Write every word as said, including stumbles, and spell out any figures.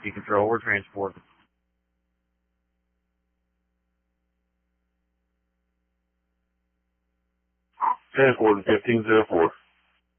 Safety control, we're transporting. Transporting fifteen zero four.